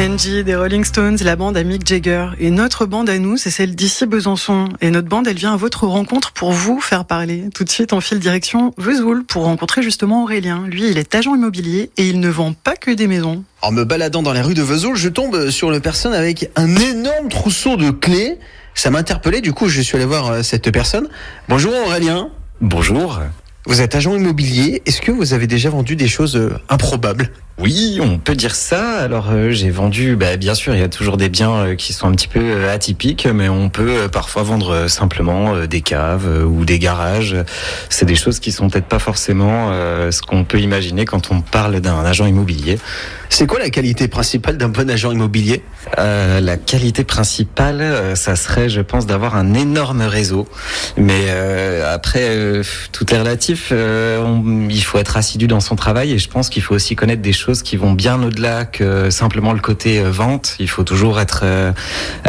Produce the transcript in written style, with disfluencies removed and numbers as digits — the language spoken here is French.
Angie des Rolling Stones, la bande à Mick Jagger. Et notre bande à nous, c'est celle d'ici Besançon. Et notre bande, elle vient à votre rencontre pour vous faire parler. Tout de suite, on file direction Vesoul pour rencontrer justement Aurélien. Lui, il est agent immobilier et il ne vend pas que des maisons. En me baladant dans les rues de Vesoul, je tombe sur une personne avec un énorme trousseau de clés. Ça m'a interpellé, du coup je suis allé voir cette personne. Bonjour Aurélien. Bonjour. Vous êtes agent immobilier, est-ce que vous avez déjà vendu des choses improbables ? Oui, on peut dire ça. Alors j'ai vendu, bien sûr, il y a toujours des biens qui sont un petit peu atypiques, mais on peut parfois vendre simplement des caves ou des garages. C'est des choses qui sont peut-être pas forcément ce qu'on peut imaginer quand on parle d'un agent immobilier. C'est quoi la qualité principale d'un bon agent immobilier ? La qualité principale, ça serait, je pense, d'avoir un énorme réseau. Mais après, tout est relatif. Il faut être assidu dans son travail et je pense qu'il faut aussi connaître des choses qui vont bien au-delà que simplement le côté vente. Il faut toujours être